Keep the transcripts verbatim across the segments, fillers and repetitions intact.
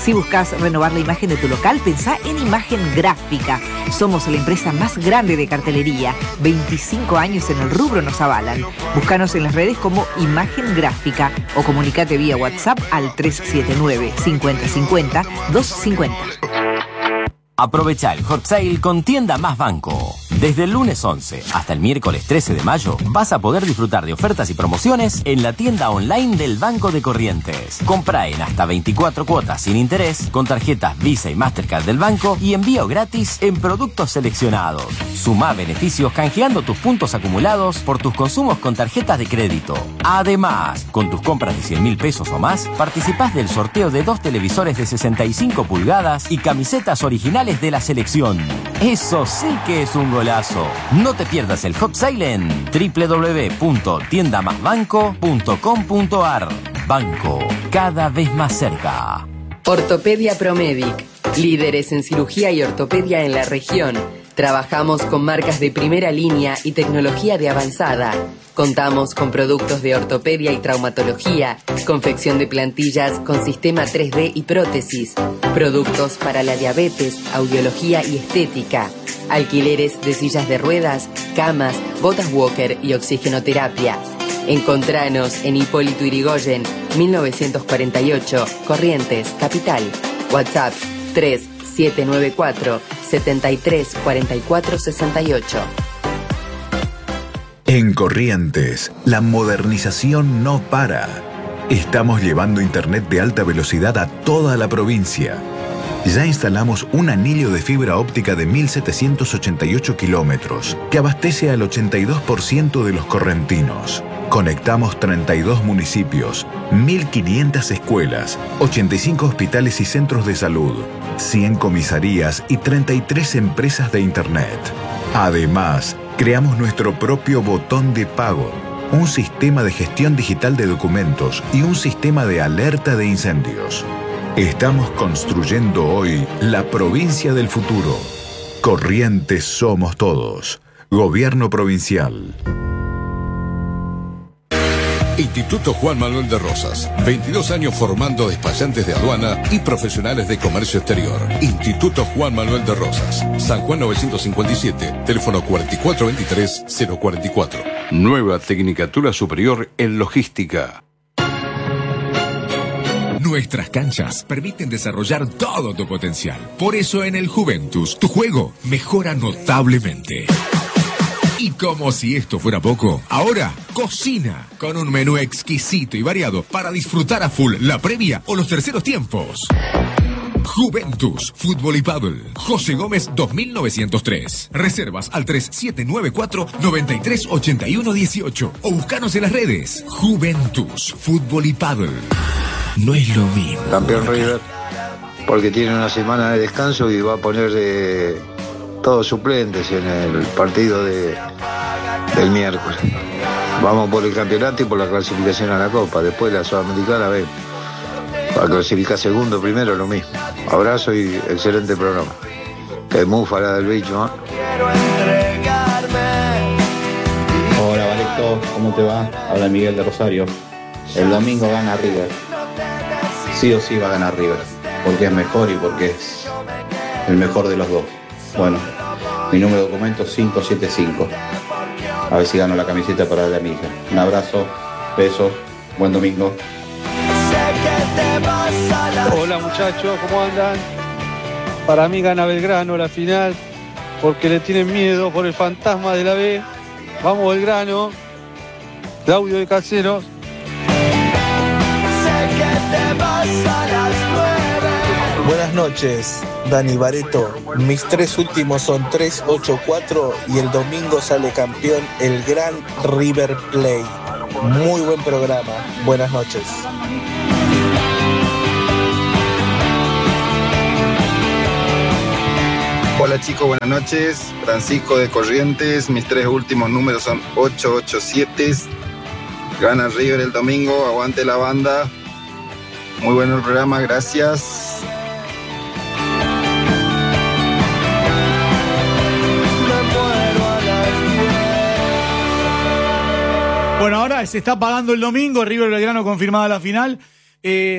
Si buscas renovar la imagen de tu local, pensá en Imagen Gráfica. Somos la empresa más grande de cartelería. veinticinco años en el rubro nos avalan. Búscanos en las redes como Imagen Gráfica o comunicate vía WhatsApp al tres siete nueve, cincuenta cincuenta, doscientos cincuenta. Aprovecha el Hot Sale con Tienda Más Banco. Desde el lunes once hasta el miércoles trece de mayo vas a poder disfrutar de ofertas y promociones en la tienda online del Banco de Corrientes. Compra en hasta veinticuatro cuotas sin interés con tarjetas Visa y Mastercard del banco y envío gratis en productos seleccionados. Sumá beneficios canjeando tus puntos acumulados por tus consumos con tarjetas de crédito. Además, con tus compras de cien mil pesos o más, participás del sorteo de dos televisores de sesenta y cinco pulgadas y camisetas originales de la selección. Eso sí que es un golazo. No te pierdas el Hot Sale en doble u doble u doble u punto tienda más banco punto com punto a r. Banco, cada vez más cerca. Ortopedia Promedic, líderes en cirugía y ortopedia en la región. Trabajamos con marcas de primera línea y tecnología de avanzada. Contamos con productos de ortopedia y traumatología, confección de plantillas con sistema tres D y prótesis, productos para la diabetes, audiología y estética, alquileres de sillas de ruedas, camas, botas walker y oxigenoterapia. Encontranos en Hipólito Yrigoyen, mil novecientos cuarenta y ocho, Corrientes, Capital. WhatsApp tres siete nueve cuatro, setenta y tres, cuarenta y cuatro, sesenta y ocho. En Corrientes, la modernización no para. Estamos llevando internet de alta velocidad a toda la provincia. Ya instalamos un anillo de fibra óptica de mil setecientos ochenta y ocho kilómetros que abastece al ochenta y dos por ciento de los correntinos. Conectamos treinta y dos municipios, mil quinientas escuelas, ochenta y cinco hospitales y centros de salud, cien comisarías y treinta y tres empresas de internet. Además, creamos nuestro propio botón de pago, un sistema de gestión digital de documentos y un sistema de alerta de incendios. Estamos construyendo hoy la provincia del futuro. Corrientes somos todos. Gobierno Provincial. Instituto Juan Manuel de Rosas. veintidós años formando despachantes de aduana y profesionales de comercio exterior. Instituto Juan Manuel de Rosas. San Juan novecientos cincuenta y siete. Teléfono cuatro cuatro dos tres, cero cuatro cuatro. Nueva Tecnicatura Superior en Logística. Nuestras canchas permiten desarrollar todo tu potencial. Por eso en el Juventus, tu juego mejora notablemente. Y como si esto fuera poco, ahora cocina con un menú exquisito y variado para disfrutar a full la previa o los terceros tiempos. Juventus, Fútbol y Paddle. José Gómez dos mil novecientos tres. Reservas al tres siete nueve cuatro, nueve tres ocho uno uno ocho o buscanos en las redes. Juventus, Fútbol y Paddle. No es lo mismo. Campeón River, porque tiene una semana de descanso y va a poner de todos suplentes en el partido de, del miércoles. Vamos por el campeonato y por la clasificación a la Copa. Después la Sudamericana, ven. Para clasificar segundo, primero, lo mismo. Abrazo y excelente programa. Que mufa del bicho, ¿eh? Hola, Vareto, ¿cómo te va? Habla Miguel de Rosario. El domingo gana River. Sí o sí va a ganar River, porque es mejor y porque es el mejor de los dos. Bueno, mi número de documento es cinco siete cinco. A ver si gano la camiseta para la mija. Un abrazo, besos, buen domingo. Hola muchachos, ¿cómo andan? Para mí gana Belgrano la final, porque le tienen miedo por el fantasma de la B. Vamos Belgrano. Claudio de Caseros. Buenas noches, Dani Bareto. Mis tres últimos son tres ocho cuatro y el domingo sale campeón el gran River Plate. Muy buen programa. Buenas noches. Hola chicos, buenas noches. Francisco de Corrientes. Mis tres últimos números son ocho ocho siete. Gana River el domingo. Aguante la banda. Muy bueno el programa, gracias. Bueno, ahora se está pagando el domingo, River Belgrano confirmada la final. Eh,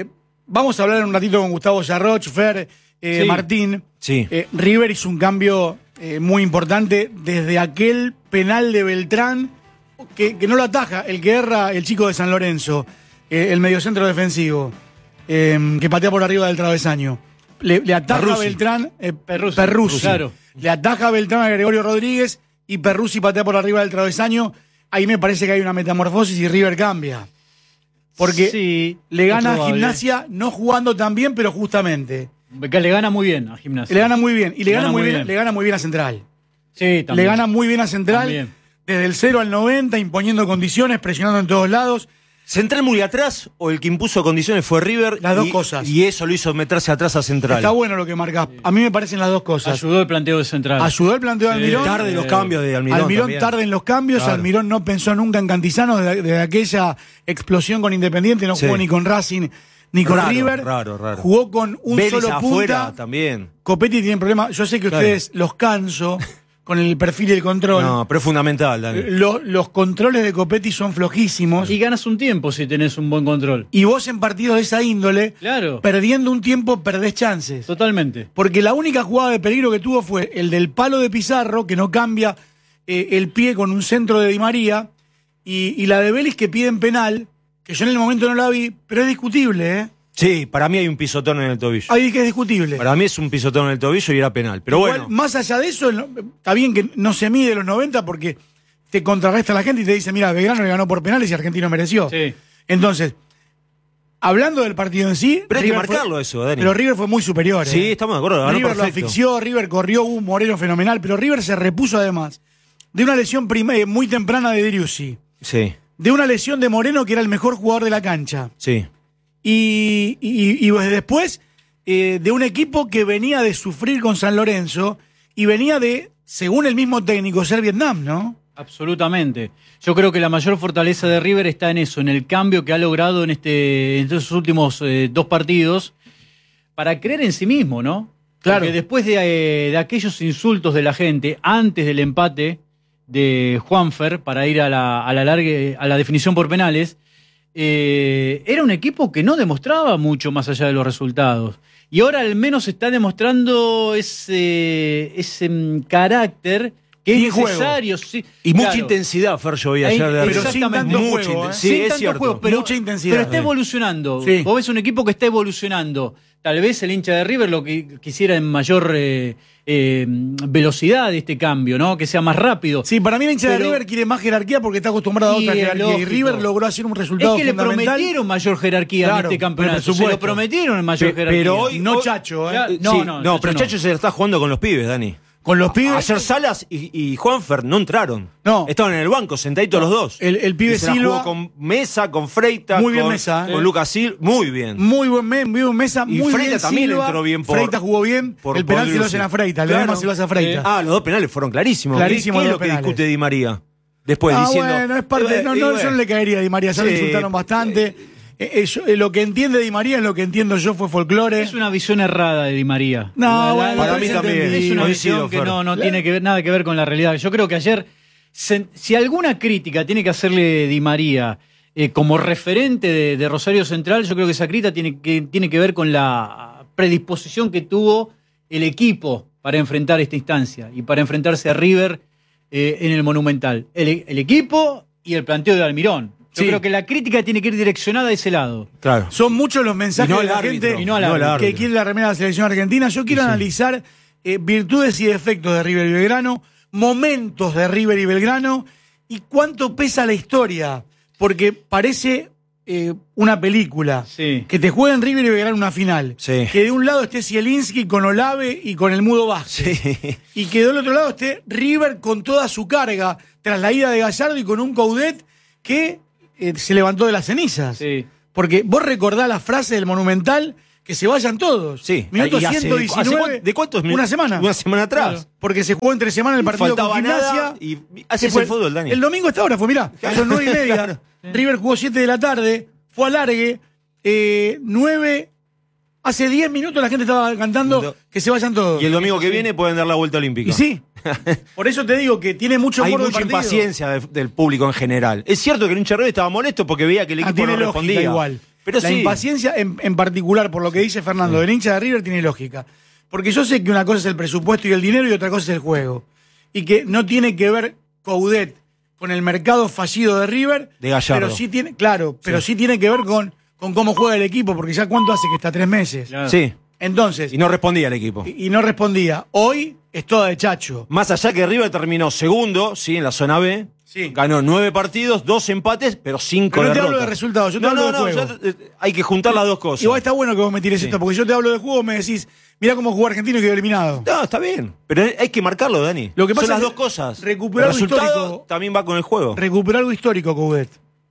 vamos a hablar un ratito con Gustavo Yarroch, Fer, eh, Sí. Martín. Sí. Eh, River hizo un cambio eh, muy importante desde aquel penal de Beltrán, que, que no lo ataja, el que erra el chico de San Lorenzo, eh, el mediocentro defensivo, eh, que patea por arriba del travesaño. Le, le ataja a Perruzzi. Beltrán, eh, Perruzzi. Perruzzi. Claro. Le ataja a Beltrán a Gregorio Rodríguez y Perruzzi patea por arriba del travesaño. Ahí me parece que hay una metamorfosis y River cambia. Porque Sí, le es gana a probable. Gimnasia no jugando tan bien, pero justamente. Que le gana muy bien a Gimnasia. Le gana muy bien. Y le, gana, muy bien, le gana muy bien a Central. Sí, también. Le gana muy bien a Central. También. Desde el cero al noventa, imponiendo condiciones, presionando en todos lados. ¿Central muy atrás o el que impuso condiciones fue River? Las dos y, cosas. Y eso lo hizo meterse atrás a Central. Está bueno lo que marcás. A mí me parecen las dos cosas. Ayudó el planteo de Central. Ayudó el planteo de Sí. Almirón. Tarde los cambios de Almirón. Almirón también. tarde en los cambios. Claro. Almirón no pensó nunca en Cantizano desde, desde aquella explosión con Independiente. No Sí. jugó ni con Racing ni con Raro, River. raro, raro. Jugó con un Vélez solo afuera punta. también. Copetti tiene problemas. Yo sé que Claro. ustedes los canso con el perfil y el control. No, pero es fundamental, Dani. Lo- los controles de Copetti son flojísimos. Y ganas un tiempo si tenés un buen control. Y vos en partidos de esa índole, Claro. perdiendo un tiempo, perdés chances. Totalmente. Porque la única jugada de peligro que tuvo fue el del palo de Pizarro, que no cambia eh, el pie con un centro de Di María, y, y la de Vélez que piden penal, que yo en el momento no la vi, pero es discutible, ¿eh? Sí, para mí hay un pisotón en el tobillo. Ahí que es discutible. Para mí es un pisotón en el tobillo y era penal. Pero Igual, bueno. más allá de eso, no- está bien que no se mide los noventa porque te contrarresta la gente y te dice, mira, Belgrano le ganó por penales y Argentino mereció. Sí. Entonces, hablando del partido en sí... Pero hay que River fue- marcarlo eso, Dani. Pero River fue muy superior. Sí, ¿eh? estamos de acuerdo. Ganó River lo perfecto. asfixió, River corrió, hubo un Moreno fenomenal, pero River se repuso además de una lesión prima- eh, muy temprana de Driussi, Sí, de una lesión de Moreno que era el mejor jugador de la cancha, sí. y, y- y después eh, de un equipo que venía de sufrir con San Lorenzo y venía de, según el mismo técnico, ser Vietnam, ¿no? Absolutamente. Yo creo que la mayor fortaleza de River está en eso, en el cambio que ha logrado en, este, en estos últimos eh, dos partidos para creer en sí mismo, ¿no? Claro. Porque después de, eh, de aquellos insultos de la gente, antes del empate de Juanfer para ir a la, a la, largue, a la definición por penales, eh, era un equipo que no demostraba mucho más allá de los resultados. Y ahora al menos está demostrando ese, ese mm, carácter que es Sin juego. necesario. Sí, Y mucha claro. intensidad, Fer, yo vi Ahí- ayer de pero River. sin tanto Mucha juego, inten- ¿eh? Sí, Sin es tanto cierto. juego, pero, Mucha intensidad. pero está Sí. evolucionando. Sí. Vos ves un equipo que está evolucionando. Tal vez el hincha de River lo que quisiera en mayor eh, eh, velocidad de este cambio, ¿no? Que sea más rápido. Sí, para mí el hincha de Pero- River quiere más jerarquía porque está acostumbrado a Y otra es jerarquía. Y lógico. River logró hacer un Es resultado que le fundamental. prometieron mayor jerarquía Claro, en este campeonato. por Se lo supuesto. prometieron en mayor Pe- jerarquía. pero hoy- No hoy- Chacho, ¿eh? Ya- Sí, No, no, no, pero no. Chacho se la está jugando con los pibes, Dani. Con los pibes. Ayer Salas y, y Juanfer no entraron. No. Estaban en el banco, sentaditos los dos. El, el pibe Y se la Silva, jugó con Mesa, con Freita, Muy bien con, Mesa, ¿eh? con Lucas Silva. Muy bien. muy buen, me- muy buen Mesa, Y muy Freita bien también Silva. entró bien por- Freita jugó bien. por- el penal por se lo hacen a Driussi. Freita. Le Claro. demás se lo hace a Freita. Ah, los dos penales fueron clarísimos. Clarísimos ¿Qué, qué los es lo que penales. discute Di María? Después ah, diciendo. bueno, es parte. Eh, No, y no, bueno. yo no le caería a Di María. Ya lo Sí. insultaron bastante. Eh, eh, yo- eh, lo que entiende Di María es lo que entiendo yo fue folclore. Es una visión errada de Di María. No, La- la- bueno, para es mí también. entendible. Es una Coincido, visión que Fer. no, no La- tiene que ver, nada que ver con la realidad. Yo creo que ayer, se- si alguna crítica tiene que hacerle Di María eh, como referente de, de Rosario Central, yo creo que esa crítica tiene que, tiene que ver con la predisposición que tuvo el equipo para enfrentar esta instancia y para enfrentarse a River eh, en el Monumental. El, el equipo y el planteo de Almirón. Yo Sí. creo que la crítica tiene que ir direccionada a ese lado. Claro. Son muchos los mensajes Y no de la al árbitro, gente y no al que árbitro. quiere la remera de la selección argentina. Yo quiero analizar eh, virtudes y defectos de River y Belgrano, momentos de River y Belgrano y cuánto pesa la historia. Porque parece eh, una película. Sí. Que te jueguen River y Belgrano una final. Sí. Que de un lado esté Zielinski con Olave y con el Mudo Vázquez. Sí. Y que del otro lado esté River con toda su carga tras la ida de Gallardo y con un Coudet que eh, se levantó de las cenizas. Sí. Porque vos recordás la frase del Monumental, que se vayan todos. Sí. Minuto Y hace- ciento ¿hace diecinueve. cuán- ¿De cuántos minutos? Una semana. Una semana atrás. Claro, porque se jugó entre semana el partido Faltaba con Gimnasia. nada y- y así que es fue- el fútbol, Dani. El domingo esta hora fue, mirá, son nueve y media. Claro. River jugó siete de la tarde, fue alargue, eh, nueve. Hace diez minutos la gente estaba cantando que se vayan todos. Y el domingo que viene pueden dar la vuelta olímpica. Y sí. Por eso te digo que tiene mucho Hay morbo el mucha partido. impaciencia de- del público en general. Es cierto que el hincha de River estaba molesto porque veía que el Ah, equipo tiene no lógica respondía. igual. Pero la sí. impaciencia, en, en particular, por lo que dice Fernando, del hincha de River tiene lógica. Porque yo sé que una cosa es el presupuesto y el dinero y otra cosa es el juego. Y que no tiene que ver Coudet con el mercado fallido de River. De Gallardo. Pero sí tiene, claro, pero Sí. sí tiene que ver con, con cómo juega el equipo, porque ya cuánto hace que está tres meses. Claro. Sí. Entonces, Y no respondía el equipo. y, y no respondía. Hoy es toda de Chacho. Más allá que River terminó segundo, sí, en la zona B. Sí. Ganó nueve partidos, dos empates, pero cinco Pero no te derrotas. hablo de resultados, yo te no, hablo no, de no, juego. yo- eh, hay que juntar las dos cosas. Igual está bueno que vos me tires Sí. esto, porque yo te hablo de juego, me decís, mirá cómo jugó Argentino y quedó eliminado. No, está bien. Pero hay que marcarlo, Dani. Lo que pasa Son las es dos que cosas. recuperar el lo resultado histórico- también va con el juego. Recuperó algo histórico, Coudet.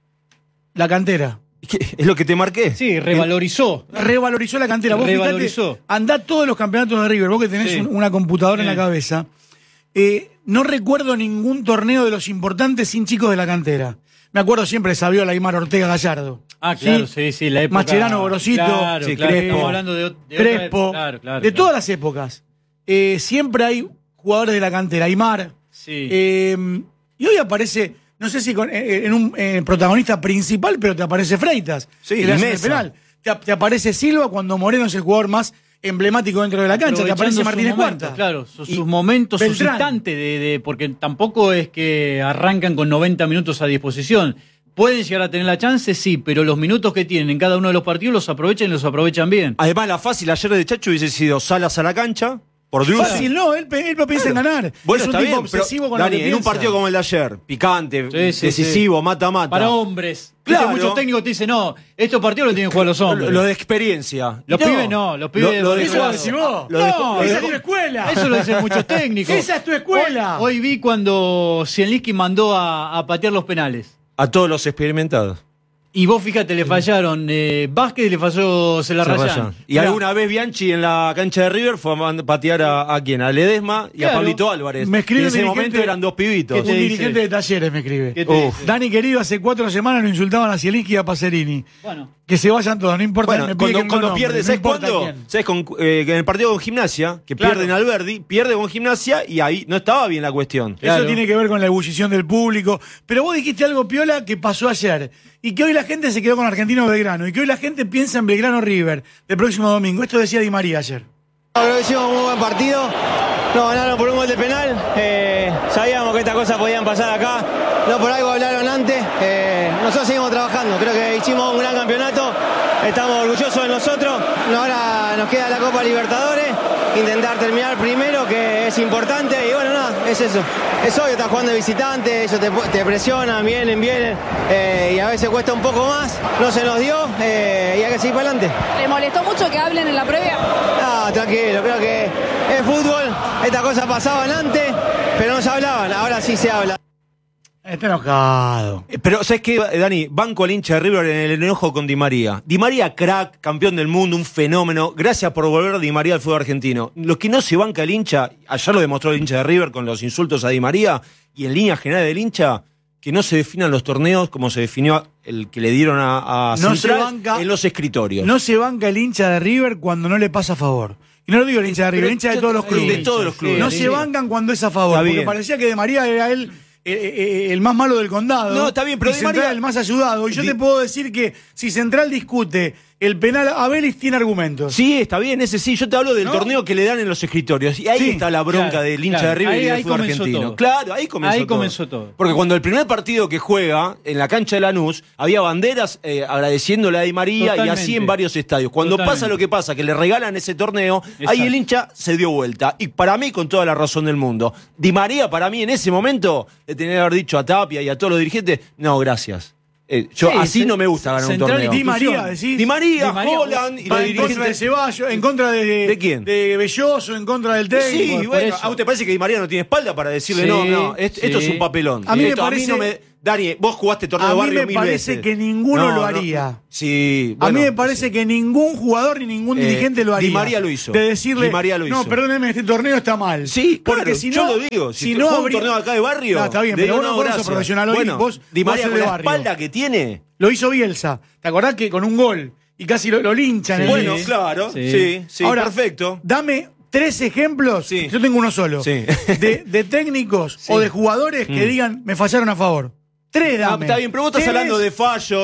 La cantera. Es lo que te marqué. Sí, revalorizó. Revalorizó la cantera. Vos Revalorizó. fijate, andá todos los campeonatos de River, vos que tenés Sí. un- una computadora en Sí. la cabeza. Eh, no recuerdo ningún torneo de los importantes sin chicos de la cantera. Me acuerdo siempre de Saviola, Aymar, Ortega, Gallardo. Ah, claro, sí, sí, la época. Mascherano, Gorosito, Claro, sí, claro, Crespo, estamos hablando de, ot- de otra Crespo, época. Claro, claro, de claro. todas las épocas. Eh, siempre hay jugadores de la cantera. Aymar. Sí. Eh, y hoy aparece, no sé si con- eh, en un eh, protagonista principal, pero te aparece Freitas. Sí, que le y hace el Mesa. penal. Te, te aparece Silva cuando Moreno es el jugador más emblemático dentro de la cancha. Te aparece Aprovechando Martínez sus momentos, Cuarta. Claro, sus, Y sus momentos, sus Beltrán. instantes, de, de- porque tampoco es que arrancan con noventa minutos a disposición. Pueden llegar a tener la chance, sí, pero los minutos que tienen en cada uno de los partidos los aprovechan y los aprovechan bien. Además, la fácil ayer de Chacho hubiese sido Salas a la cancha, por Drus. Fácil, no, él, pe- él no piensa en ganar. Bueno, es un está tipo bien, pero, obsesivo con Dani, lo que en un piensa. partido como el de ayer, picante, Sí, sí, decisivo, sí. mata-mata. Para hombres. Claro. Viste, muchos técnicos te dicen, no, estos partidos los tienen que jugar los hombres. Lo, lo de experiencia. Los Y pibes no, los pibes Lo, lo de- dejó- Eso lo decís vos. lo dejó- No, lo esa dejó- es tu escuela. Eso lo dicen muchos técnicos. Esa es tu escuela. Hoy, hoy vi cuando Zielinski mandó a, a patear los penales. A todos los experimentados. Y vos fíjate, le fallaron eh, Vázquez y le falló Celarrayán. Celarrayán. Y Mirá, alguna vez Bianchi en la cancha de River fue a mand- patear a, a quién, a Ledesma y Claro. a Pablito Álvarez. Me escribe Y en un ese dirigente- momento eran dos pibitos. ¿Qué Un te dice? dirigente de Talleres me escribe. ¿Qué te Uf. dice? Dani querido, hace cuatro semanas lo insultaban a Zielinski y a Pacerini. Bueno, Que se vayan todos, no importa. Bueno, me pide cuando, que no cuando nombre, pierde, no ¿sabes importa cuándo? quién. ¿Sabes? Con, eh, que en el partido con Gimnasia, que Claro. pierden al Verdi, pierde con Gimnasia y ahí no estaba bien la cuestión. Claro. Eso tiene que ver con la ebullición del público. Pero vos dijiste algo, Piola, que pasó ayer. Y que hoy la gente se quedó con Argentino Belgrano. Y que hoy la gente piensa en Belgrano River el próximo domingo. Esto decía Di María ayer. Creo que hicimos un muy buen partido. Nos ganaron por un gol de penal. Eh, sabíamos que estas cosas podían pasar acá. No por algo hablaron antes. Eh, nosotros seguimos trabajando. Creo que hicimos un gran campeonato. Estamos orgullosos de nosotros. No, ahora nos queda la Copa Libertadores. Intentar terminar primero, que es importante. Y bueno, nada, es eso. Es obvio, estás jugando de visitante. Ellos te, te presionan, vienen, vienen. Eh, y a veces cuesta un poco más. No se nos dio. Eh, y hay que seguir para adelante. ¿Le molestó mucho que hablen en la previa? Ah, tranquilo, creo que es fútbol, estas cosas pasaban antes, pero no se hablaban, ahora sí se habla. Está enojado. Eh, Pero, ¿sabes qué, Dani? Banco al hincha de River en el enojo con Di María. Di María, crack, campeón del mundo, un fenómeno. Gracias por volver Di María al fútbol argentino. Lo que no se banca el hincha, ayer lo demostró el hincha de River con los insultos a Di María, y en línea general del hincha, que no se definan los torneos como se definió el que le dieron a, a No se Central banca- en los escritorios. No se banca el hincha de River cuando no le pasa a favor. Y no lo digo el hincha de River, Pero el hincha de yo- todos los de clubes. todos los clubes. No Sí, se sí. bancan cuando es a favor. Está Porque bien. parecía que De María era él eh, eh, el más malo del condado. No, está bien, pero y Di Central María- el más ayudado. Y yo Di- te puedo decir que si Central discute el penal a Vélez, tiene argumentos. Sí, está bien, ese sí. Yo te hablo del ¿No? torneo que le dan en los escritorios. Y ahí Sí, está la bronca claro, del hincha claro. de River Ahí- y del ahí fútbol comenzó argentino. todo. Claro, ahí comenzó Ahí todo. comenzó todo. Porque cuando el primer partido que juega en la cancha de Lanús, había banderas eh, agradeciéndole a Di María y Totalmente. así en varios estadios. Cuando Totalmente. pasa lo que pasa, que le regalan ese torneo, ahí Exacto. el hincha se dio vuelta. Y para mí, con toda la razón del mundo. Di María, para mí, en ese momento, de tener que haber dicho a Tapia y a todos los dirigentes, no, gracias. Eh, yo Sí, así se- no me gusta ganar un Central torneo. Di María, decís. Di María, Di María, Holland y Va los en contra de dirigentes. Ceballos, en contra de, ¿De quién? De Belloso, en contra del técnico. Sí, por bueno, eso. ¿a usted te parece que Di María no tiene espalda para decirle Sí, no, no, est- esto sí. es un papelón? A mí me Esto parece- no me- Dani, vos jugaste torneo A de mí barrio me mil parece veces. que ninguno No, lo no. haría. Sí, A bueno, mí me parece que ningún jugador ni ningún Eh, dirigente lo haría. Di María lo hizo. De decirle, Di María lo no, hizo. perdóneme, este torneo está mal. Sí, porque claro, si yo no, lo digo. Si, si te no juega habría- un torneo acá de barrio, No, está bien, le pero digo, vos no, vos no sos gracias. profesional hoy, Bueno, vos- Di vos María sos con de la barrio. espalda que tiene. Lo hizo Bielsa. ¿Te acordás que con un gol y casi lo, lo linchan? en el- Bueno, claro, Sí. sí, sí, Ahora, perfecto. Dame tres ejemplos, Sí. yo tengo uno solo, Sí. de, de técnicos Sí. o de jugadores que Mm. digan, me fallaron a favor. Tres, Ah, dame. está bien, pero vos estás Tres, hablando de fallos.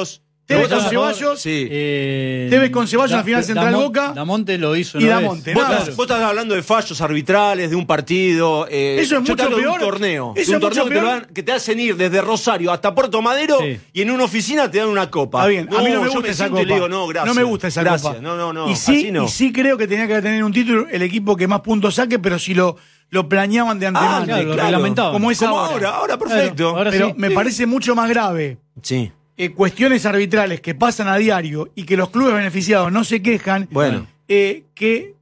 Tevez con Ceballos. Sí. Eh, Tevez con Ceballos en la Da- final Central Damon- Boca. Damonte lo hizo Y una Damonte, vez. Vos, nada. estás, vos estás hablando de fallos arbitrales, de un partido. Eh, Eso es yo mucho te hablo de peor. un torneo. Eso de un es torneo mucho que te, lo peor. dan- que te hacen ir desde Rosario hasta Puerto Madero Sí. y en una oficina te dan una copa. Está bien, a mí no me yo gusta esa siento copa. y le digo, no, gracias. No me gusta esa gracias. copa. No, no, no. Y sí, así no. y sí creo que tenía que tener un título el equipo que más puntos saque, pero si lo, lo planeaban de antemano. Ah, claro, lo claro. reglamentaban. Como es Como ahora. ahora, ahora perfecto. Claro, ahora Pero sí. me Sí. parece mucho más grave Sí. eh, cuestiones arbitrales que pasan a diario y que los clubes beneficiados no se quejan, Bueno. eh, que,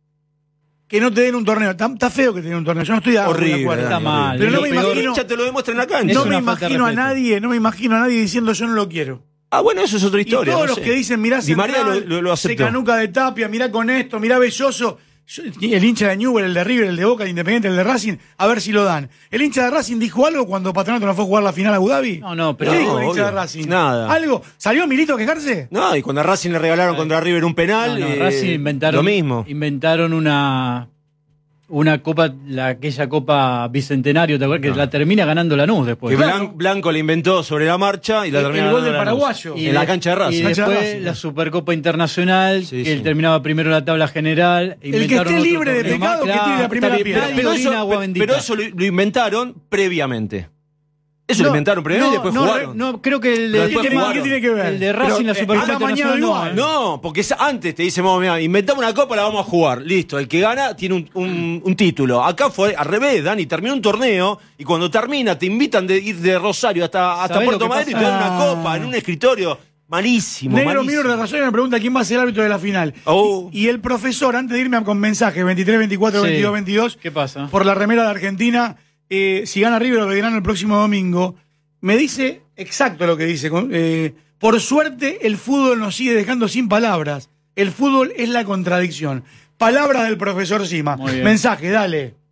que no te den un torneo. Está, está feo que te den un torneo. Yo no estoy de, Horrible, de acuerdo. Está mal. Pero Es no lo me peor. El imagino, hincha te lo demuestra en la cancha. no Es me una falta de imagino a respeto. nadie, no me imagino a nadie diciendo yo no lo quiero. Ah, bueno, eso es otra historia. y todos no los sé. que dicen, mirá Di María Central, lo, lo, lo se aceptó. canuca de Tapia, mirá con esto, mirá Belloso. Yo- El hincha de Newell, el de River, el de Boca, el Independiente, el de Racing, a ver si lo dan. ¿El hincha de Racing dijo algo cuando Patronato no fue a jugar la final a Abu Dhabi? No, no, pero ¿Qué No, dijo el hincha obvio. de Racing? Nada. ¿Algo? ¿Salió Milito a quejarse? No, y cuando a Racing le regalaron contra River un penal, No, no, eh, Racing inventaron, lo mismo. inventaron una, una copa, la, aquella copa bicentenario, ¿te acuerdas? Que No. la termina ganando Lanús después. Que Blan- Blanco le inventó sobre la marcha y la El- terminó el gol del ganando Lanús. paraguayo. Y En la de- cancha de Racing. Y Cancha de después Racing. la Supercopa Internacional, Sí, que él sí. terminaba primero la tabla general. que inventaron esté otro libre de torneo pecado, más. que tire la primera está bien, piedra. nadie Pero orina eso, agua pe- bendita. pero eso lo, lo inventaron previamente. Eso No, lo inventaron previamente no, y después no, jugaron. no, creo que el Pero de, después ¿Qué tiene, jugaron. qué tiene que ver? el de Racing, Pero, la eh, Supercopa está amañado Internacional, igual. no, No, porque es- antes te dicen, vamos, mira, inventamos una copa, la vamos a jugar. Listo, el que gana tiene un, un- un título. Acá fue al revés, Dani, terminó un torneo y cuando termina te invitan de ir de Rosario hasta, hasta ¿Sabés lo Puerto que Madrid y te pasa? dan una copa en un escritorio. Malísimo, Negro malísimo. Mirror de Razón me pregunta quién va a ser el árbitro de la final. Oh. Y, y el profesor, antes de irme con mensajes veintitrés, veinticuatro, Sí. veintidós, veintidós, ¿Qué pasa? por la remera de Argentina, eh, si gana River o Belgrano el próximo domingo, me dice exacto lo que dice. con- eh, por suerte, el fútbol nos sigue dejando sin palabras. El fútbol es la contradicción. Palabras del profesor Sima. Muy bien. Mensaje, dale.